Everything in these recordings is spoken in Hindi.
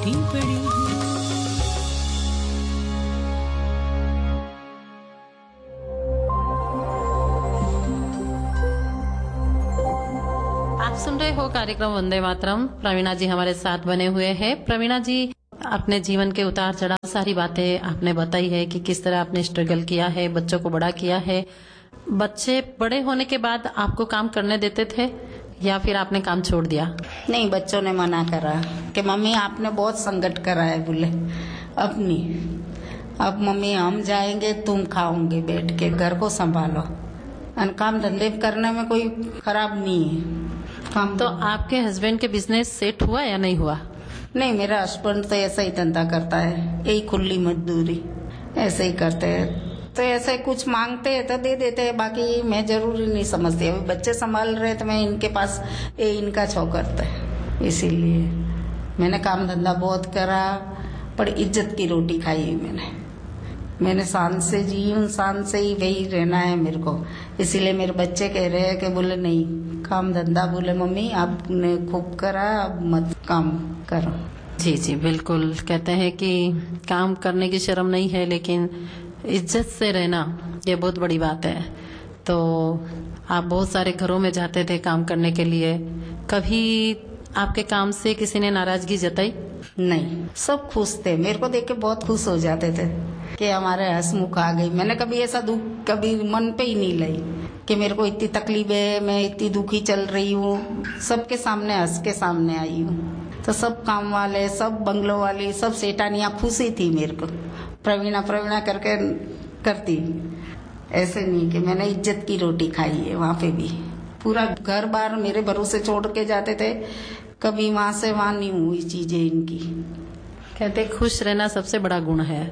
टूटी पड़ी हूँ। आप सुन रहे हो कार्यक्रम वंदे मातरम। प्रवीणा जी हमारे साथ बने हुए हैं। प्रवीणा जी, अपने जीवन के उतार चढ़ाव सारी बातें आपने बताई है कि किस तरह आपने स्ट्रगल किया है, बच्चों को बड़ा किया है। बच्चे बड़े होने के बाद आपको काम करने देते थे या फिर आपने काम छोड़ दिया? नहीं, बच्चों ने मना करा कि मम्मी आपने बहुत संकट करा है, बोले अपनी, अब मम्मी हम जाएंगे, तुम खाओगे बैठ के, घर को संभालो। काम धंधे करने में कोई खराब नहीं है। काम तो आपके हस्बैंड के बिजनेस सेट हुआ या नहीं हुआ? नहीं, मेरा हस्बैंड तो ऐसा ही धंधा करता है, यही खुली मजदूरी ऐसे ही करते हैं। तो ऐसे कुछ मांगते हैं तो दे देते हैं, बाकी मैं जरूरी नहीं समझती। अभी बच्चे संभाल रहे तो मैं इनके पास ये इनका छो करता है, इसीलिए मैंने काम धंधा बहुत करा, पर इज्जत की रोटी खाई है मैंने शान से जी हूँ, शान से ही वही रहना है मेरे को। इसीलिए मेरे बच्चे कह रहे हैं कि बोले नहीं, काम धंधा बोले मम्मी आपने खूब करा, अब मत काम करो। जी जी बिल्कुल, कहते हैं कि काम करने की शर्म नहीं है, लेकिन इज्जत से रहना ये बहुत बड़ी बात है। तो आप बहुत सारे घरों में जाते थे काम करने के लिए, कभी आपके काम से किसी ने नाराजगी जताई? नहीं, सब खुश थे, मेरे को देख के बहुत खुश हो जाते थे कि हमारे हंसमुख आ गई। मैंने कभी ऐसा दुख कभी मन पे ही नहीं लाई कि मेरे को इतनी तकलीफ है, मैं इतनी दुखी चल रही हूँ। सबके सामने हंस के सामने आई हूँ। तो सब काम वाले, सब बंगलों वाली, सब सेठानियाँ खुशी थी मेरे को, प्रवीणा प्रवीणा करके करती। ऐसे नहीं कि मैंने इज्जत की रोटी खाई है। वहाँ पे भी पूरा घर बार मेरे भरोसे छोड़ के जाते थे, कभी वहाँ से वहाँ नहीं हुई चीजें इनकी। कहते खुश रहना सबसे बड़ा गुण है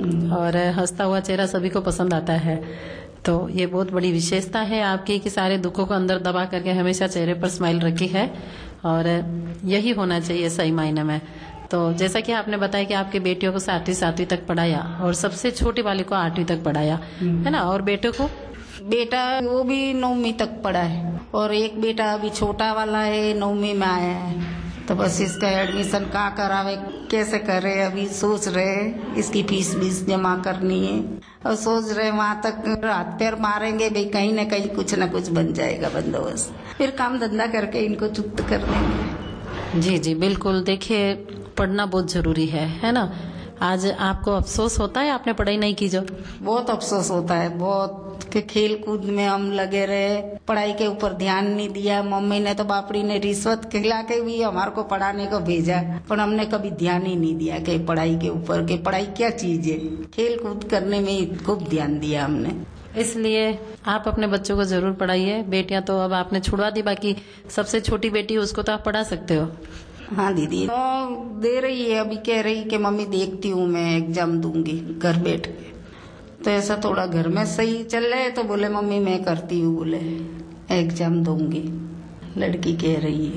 और हंसता हुआ चेहरा सभी को पसंद आता है। तो ये बहुत बड़ी विशेषता है आपकी कि सारे दुखों को अंदर दबा करके हमेशा चेहरे पर स्माइल रखी है, और यही होना चाहिए सही मायने में। तो जैसा कि आपने बताया कि आपकी बेटियों को 7वीं तक पढ़ाया और सबसे छोटी वाली को 8वीं तक पढ़ाया, है ना? और बेटे को? बेटा वो भी 9वीं तक पढ़ा है, और एक बेटा अभी छोटा वाला है 9वीं में आया है। तो बस इसका एडमिशन कहाँ करावे, कैसे करे, अभी सोच रहे। इसकी फीस बीस जमा करनी है और सोच रहे वहाँ तक हाथ पैर मारेंगे भाई, कहीं न कहीं कुछ न कुछ बन जाएगा बंदोबस्त, फिर काम धंधा करके इनको चुप कर देंगे। जी जी बिल्कुल, देखिए पढ़ना बहुत जरूरी है ना? आज आपको अफसोस होता है आपने पढ़ाई नहीं की? जो बहुत अफसोस होता है, बहुत, कि खेल कूद में हम लगे रहे, पढ़ाई के ऊपर ध्यान नहीं दिया। मम्मी ने तो बापड़ी ने रिश्वत खिला के भी हमारे को पढ़ाने को भेजा, पर हमने कभी ध्यान ही नहीं दिया कि पढ़ाई के ऊपर, कि पढ़ाई क्या चीज है। खेल कूद करने में खूब ध्यान दिया हमने। इसलिए आप अपने बच्चों को जरूर पढ़ाइए। बेटियां तो अब आपने छुड़वा दी, बाकी सबसे छोटी बेटी उसको तो आप पढ़ा सकते हो। हाँ दीदी, दे रही है, अभी कह रही कि मम्मी देखती हूँ मैं एग्जाम दूंगी घर बैठ के। तो ऐसा थोड़ा घर में सही चल रहा है, तो बोले मम्मी मैं करती हूँ, बोले एग्जाम दूंगी, लड़की कह रही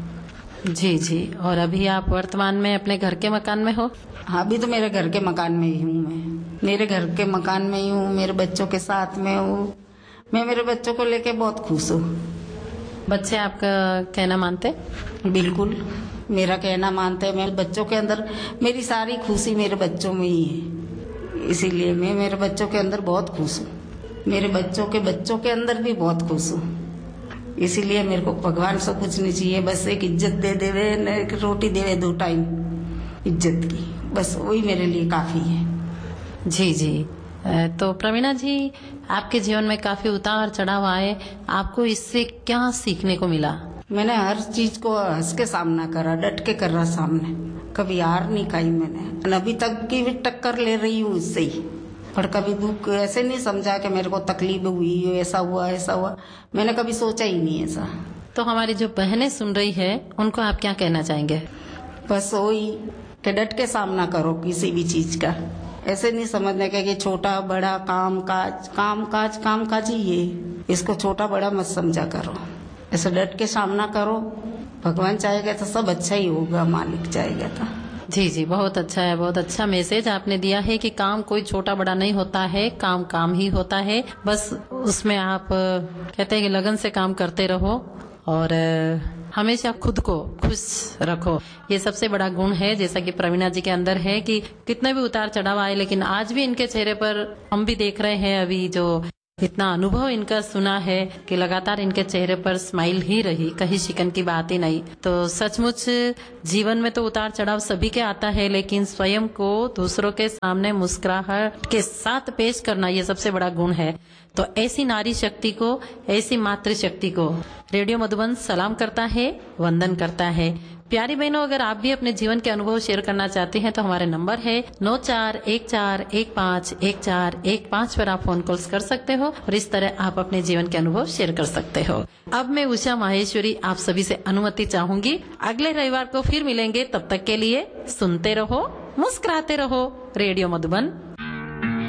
है। जी जी, और अभी आप वर्तमान में अपने घर के मकान में हो? हाँ, अभी तो मेरे घर के मकान में ही हूँ। मैं मेरे घर के मकान में ही हूँ, मेरे बच्चों के साथ में हूँ। मैं मेरे बच्चों को लेके बहुत खुश हूँ। बच्चे आपका कहना मानते? बिल्कुल, मेरा कहना मानते हैं। मेरे बच्चों के अंदर मेरी सारी खुशी मेरे बच्चों में ही है, इसीलिए मैं मेरे बच्चों के अंदर बहुत खुश हूँ। मेरे बच्चों के अंदर भी बहुत खुश हूँ। इसीलिए मेरे को भगवान से कुछ नहीं चाहिए, बस एक इज्जत दे देवे, एक रोटी देवे 2 टाइम इज्जत की, बस वही मेरे लिए काफी है। जी जी, तो प्रवीणा जी, आपके जीवन में काफी उतार चढ़ाव आए, आपको इससे क्या सीखने को मिला? मैंने हर चीज को हंस के सामना करा, डट के करा सामने, कभी हार नहीं खाई मैंने। अभी तक की भी टक्कर ले रही हूँ इससे ही, पर कभी दुख ऐसे नहीं समझा कि मेरे को तकलीफ हुई, ऐसा हुआ। मैंने कभी सोचा ही नहीं ऐसा। तो हमारी जो बहनें सुन रही है उनको आप क्या कहना चाहेंगे? बस वही कि डट के सामना करो किसी भी चीज का, ऐसे नहीं समझने का कि छोटा बड़ा काम काज ही है, इसको छोटा बड़ा मत समझा करो। ऐसे डट के सामना करो, भगवान चाहेगा तो सब अच्छा ही होगा, मालिक चाहेगा तो। जी जी, बहुत अच्छा है, बहुत अच्छा मैसेज आपने दिया है कि काम कोई छोटा बड़ा नहीं होता है, काम काम ही होता है। बस उसमें आप कहते हैं कि लगन से काम करते रहो और हमेशा खुद को खुश रखो। ये सबसे बड़ा गुण है, जैसा कि प्रवीणा जी के अंदर है कि कितने भी उतार चढ़ाव आए, लेकिन आज भी इनके चेहरे पर हम भी देख रहे हैं, अभी जो इतना अनुभव इनका सुना है कि लगातार इनके चेहरे पर स्माइल ही रही, कहीं शिकन की बात ही नहीं। तो सचमुच जीवन में तो उतार चढ़ाव सभी के आता है, लेकिन स्वयं को दूसरों के सामने मुस्कुराहट के साथ पेश करना, ये सबसे बड़ा गुण है। तो ऐसी नारी शक्ति को, ऐसी मातृशक्ति को रेडियो मधुबन सलाम करता है, वंदन करता है। प्यारी बहनों, अगर आप भी अपने जीवन के अनुभव शेयर करना चाहती हैं तो हमारे नंबर है 9414151415 पर आप फोन कॉल्स कर सकते हो और इस तरह आप अपने जीवन के अनुभव शेयर कर सकते हो। अब मैं उषा माहेश्वरी आप सभी से अनुमति चाहूंगी। अगले रविवार को फिर मिलेंगे, तब तक के लिए सुनते रहो, मुस्कुराते रहो। रेडियो मधुबन